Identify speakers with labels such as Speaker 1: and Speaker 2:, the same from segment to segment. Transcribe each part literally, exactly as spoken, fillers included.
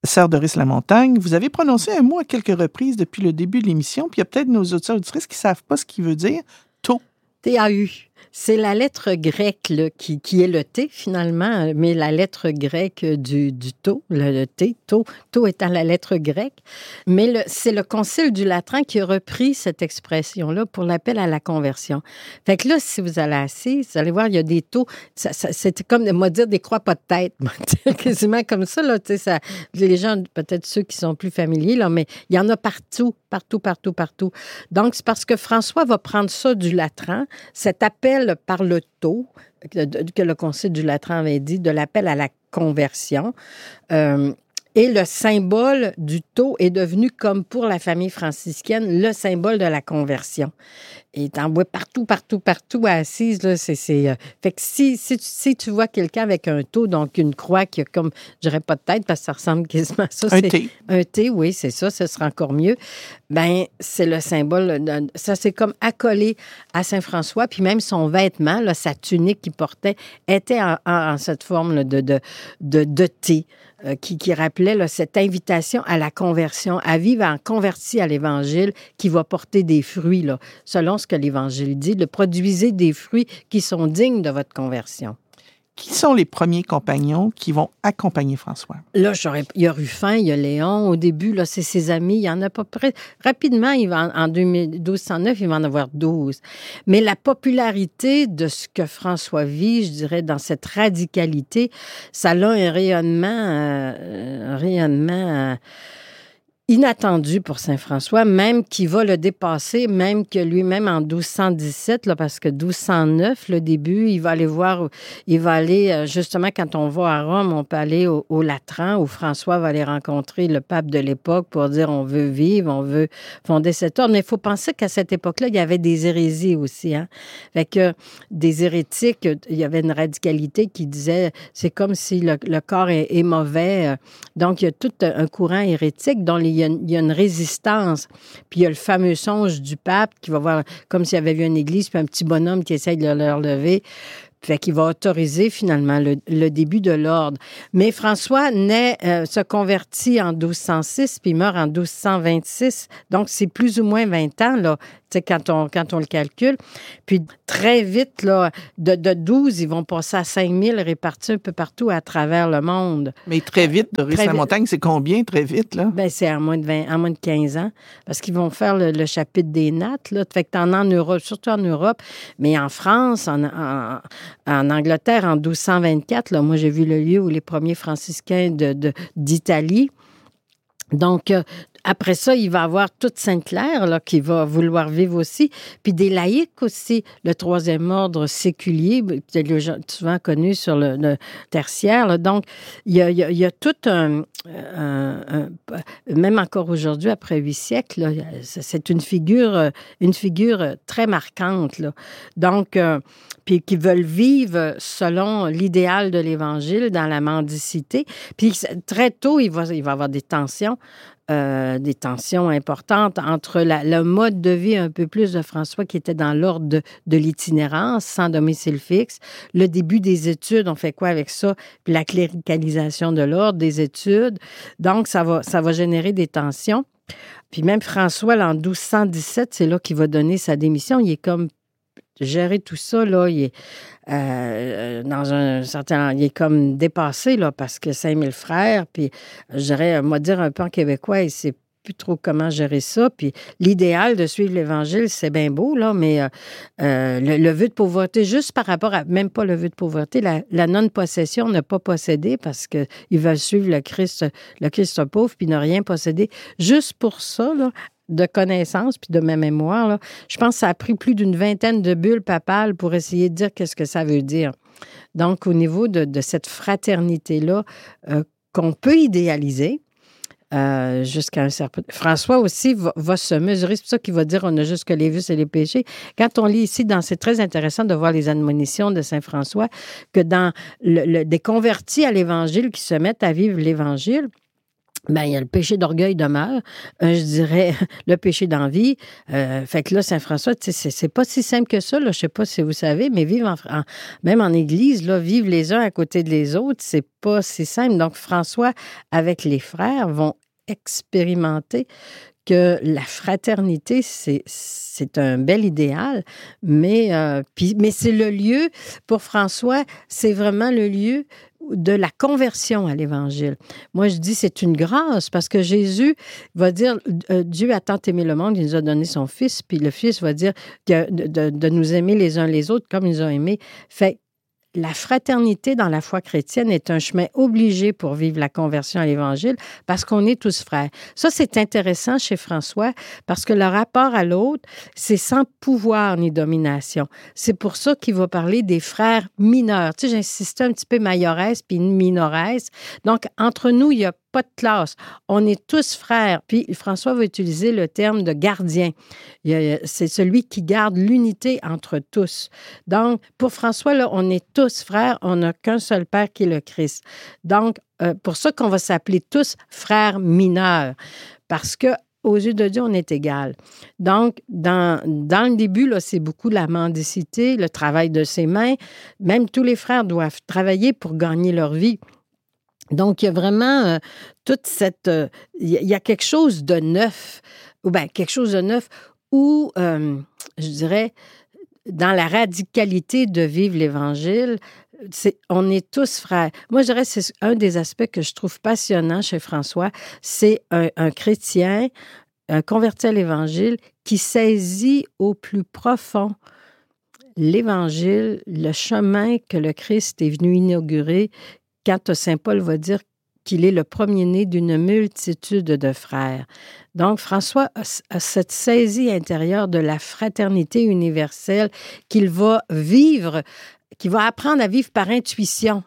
Speaker 1: Sœur Doris Lamontagne, vous avez prononcé un mot à quelques reprises depuis le début de l'émission, puis il y a peut-être nos auditeurs et auditrices qui ne savent pas ce qu'il veut dire. Tau.
Speaker 2: T A U. C'est la lettre grecque là, qui, qui est le T, finalement, mais la lettre grecque du, du tau, le, le T, tau, tau étant la lettre grecque. Mais le, c'est le Concile du Latran qui a repris cette expression-là pour l'appel à la conversion. Fait que là, si vous allez assis, vous allez voir, il y a des taux. Ça, ça, c'est comme, moi, dire des croix pas de tête. Quasiment comme ça, là, tu sais, ça, les gens, peut-être ceux qui sont plus familiers, là, mais il y en a partout, partout, partout, partout. Donc, c'est parce que François va prendre ça du Latran, cet appel par le tau, que le Concile du Latran avait dit, de l'appel à la conversion. Euh, et le symbole du tau est devenu, comme pour la famille franciscaine, le symbole de la conversion. Et t'en vois partout, partout, partout à Assise. Là, c'est, c'est, euh... Fait que si, si, tu, si tu vois quelqu'un avec un tau, donc une croix qui a comme, je dirais pas de tête parce que ça ressemble quasiment à ça.
Speaker 1: Un
Speaker 2: c'est
Speaker 1: T.
Speaker 2: Un T, oui, c'est ça, ce sera encore mieux. Ben c'est le symbole, de, ça c'est comme accolé à Saint-François, puis même son vêtement, là, sa tunique qu'il portait, était en, en, en cette forme là, de, de, de, de T. Euh, qui, qui rappelait là, cette invitation à la conversion, à vivre en converti à l'Évangile qui va porter des fruits, là, selon ce que l'Évangile dit, de produisez des fruits qui sont dignes de votre conversion.
Speaker 1: Qui sont les premiers compagnons qui vont accompagner François?
Speaker 2: Là, j'aurais, il y a Ruffin, il y a Léon. Au début, là, c'est ses amis. Il y en a pas près. Rapidement, il va, en douze cent neuf, il va en avoir douze. Mais la popularité de ce que François vit, je dirais, dans cette radicalité, ça a un rayonnement, euh, un rayonnement... Euh, inattendu pour Saint-François, même qui va le dépasser, même que lui-même en douze cent dix-sept, là, parce que douze cent neuf, le début, il va aller voir, il va aller, justement, quand on va à Rome, on peut aller au, au Latran, où François va aller rencontrer le pape de l'époque pour dire on veut vivre, on veut fonder cet ordre. Mais il faut penser qu'à cette époque-là, il y avait des hérésies aussi, hein. Fait que des hérétiques, il y avait une radicalité qui disait c'est comme si le, le corps est, est mauvais. Donc, il y a tout un courant hérétique dont les Il y, a, il y a une résistance. Puis il y a le fameux songe du pape qui va voir comme s'il y avait vu une église, puis un petit bonhomme qui essaye de le relever. Fait qu'il va autoriser finalement le, le début de l'ordre. Mais François naît, euh, se convertit en douze cent six, puis meurt en douze cent vingt-six. Donc, c'est plus ou moins vingt ans, là, tu sais, quand on, quand on le calcule. Puis très vite, là, de, de douze, ils vont passer à cinq mille répartis un peu partout à travers le monde.
Speaker 1: Mais très vite, Doris Lamontagne, c'est combien très vite, là?
Speaker 2: Bien, c'est en moins de vingt, en moins de quinze ans. Parce qu'ils vont faire le, le chapitre des nattes, là. Fait que t'en as en Europe, surtout en Europe, mais en France, en, en, en Angleterre, en douze cent vingt-quatre, là, moi, j'ai vu le lieu où les premiers franciscains de, de, d'Italie. Donc, euh, après ça, il va y avoir toute Sainte-Claire là, qui va vouloir vivre aussi, puis des laïcs aussi, le troisième ordre séculier, qui est souvent connu sur le, le tertiaire. Là. Donc, il y a, il y a, il y a tout un, un, un... Même encore aujourd'hui, après huit siècles, là, c'est une figure, une figure très marquante. Là. Donc, euh, puis qui veulent vivre selon l'idéal de l'Évangile dans la mendicité. Puis très tôt, il va, il va y avoir des tensions. Euh, des tensions importantes entre la, le mode de vie un peu plus de François qui était dans l'ordre de, de l'itinérance, sans domicile fixe, le début des études, on fait quoi avec ça, puis la cléricalisation de l'ordre des études. Donc, ça va, ça va générer des tensions. Puis même François, là, en douze cent dix-sept, c'est là qu'il va donner sa démission. Il est comme gérer tout ça, là, il est euh, dans un certain... Il est comme dépassé, là, parce que cinq mille frères, puis je dirais, moi, dire un peu en québécois, il sait plus trop comment gérer ça. Puis l'idéal de suivre l'Évangile, c'est bien beau, là, mais euh, euh, le, le vœu de pauvreté, juste par rapport à... Même pas le vœu de pauvreté, la, la non-possession, ne pas posséder, parce qu'ils veulent suivre le Christ, le Christ pauvre, puis ne rien posséder. Juste pour ça, là, de connaissances puis de ma mémoire, là, je pense que ça a pris plus d'une vingtaine de bulles papales pour essayer de dire qu'est-ce que ça veut dire. Donc, au niveau de, de cette fraternité-là euh, qu'on peut idéaliser, euh, jusqu'à un certain... François aussi va, va se mesurer, c'est pour ça qu'il va dire on a juste que les vices et les péchés. Quand on lit ici, dans, c'est très intéressant de voir les admonitions de saint François, que dans le, le, des convertis à l'Évangile qui se mettent à vivre l'Évangile, Ben, il y a le péché d'orgueil demeure, euh, je dirais le péché d'envie. Euh, fait que là, Saint François, tu sais, c'est, c'est pas si simple que ça, là, je sais pas si vous savez, mais vivre en, en- même en Église, là, vivre les uns à côté de les autres, c'est pas si simple. Donc, François, avec les frères, vont expérimenter que la fraternité, c'est, c'est un bel idéal, mais, euh, puis, mais c'est le lieu, pour François, c'est vraiment le lieu de la conversion à l'Évangile. Moi, je dis c'est une grâce parce que Jésus va dire euh, Dieu a tant aimé le monde, il nous a donné son Fils, puis le Fils va dire que de, de, de nous aimer les uns les autres comme il nous a aimés. Fait la fraternité dans la foi chrétienne est un chemin obligé pour vivre la conversion à l'Évangile parce qu'on est tous frères. Ça, c'est intéressant chez François parce que le rapport à l'autre, c'est sans pouvoir ni domination. C'est pour ça qu'il va parler des frères mineurs. Tu sais, j'insistais un petit peu majoresse puis minoresse. Donc, entre nous, il n'y a pas de classe. On est tous frères. Puis François va utiliser le terme de gardien. C'est celui qui garde l'unité entre tous. Donc, pour François, là, on est tous frères. On n'a qu'un seul Père qui est le Christ. Donc, euh, pour ça qu'on va s'appeler tous frères mineurs. Parce que aux yeux de Dieu, on est égal. Donc, dans, dans le début, là, c'est beaucoup la mendicité, le travail de ses mains. Même tous les frères doivent travailler pour gagner leur vie. Donc, il y a vraiment euh, toute cette... Euh, il y a quelque chose de neuf, ou bien quelque chose de neuf où, euh, je dirais, dans la radicalité de vivre l'Évangile, c'est, on est tous frères. Moi, je dirais que c'est un des aspects que je trouve passionnant chez François, c'est un, un chrétien, un converti à l'Évangile, qui saisit au plus profond l'Évangile, le chemin que le Christ est venu inaugurer, quand Saint Paul va dire qu'il est le premier-né d'une multitude de frères. Donc, François a, a cette saisie intérieure de la fraternité universelle qu'il va vivre, qu'il va apprendre à vivre par intuition,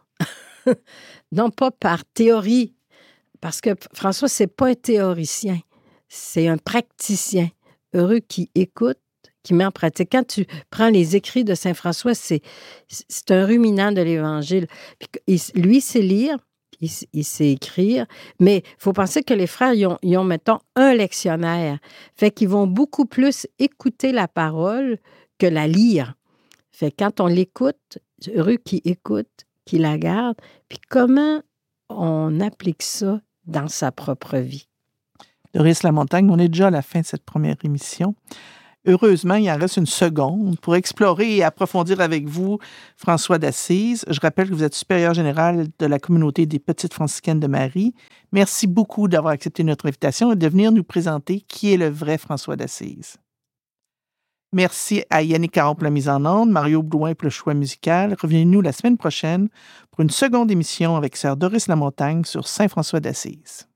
Speaker 2: non pas par théorie, parce que François, c'est pas un théoricien, c'est un praticien heureux qui écoute, qui met en pratique. Quand tu prends les écrits de Saint François, c'est, c'est un ruminant de l'Évangile. Puis, il, lui, c'est lire, il, il sait écrire, mais il faut penser que les frères, ils ont, ils ont, mettons, un lectionnaire. Fait qu'ils vont beaucoup plus écouter la parole que la lire. Fait que quand on l'écoute, heureux qui écoute, qui la garde, puis comment on applique ça dans sa propre vie.
Speaker 1: Doris Lamontagne, on est déjà à la fin de cette première émission. Heureusement, il en reste une seconde pour explorer et approfondir avec vous François d'Assise. Je rappelle que vous êtes supérieur général de la communauté des Petites Franciscaines de Marie. Merci beaucoup d'avoir accepté notre invitation et de venir nous présenter qui est le vrai François d'Assise. Merci à Yannick Caron pour la mise en onde, Mario Blouin pour le choix musical. Revenez-nous la semaine prochaine pour une seconde émission avec sœur Doris Lamontagne sur Saint François d'Assise.